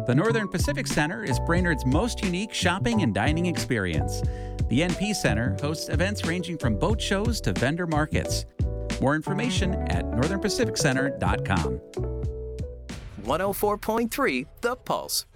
The Northern Pacific Center is Brainerd's most unique shopping and dining experience. The NP Center hosts events ranging from boat shows to vendor markets. More information at northernpacificcenter.com. 104.3 The Pulse.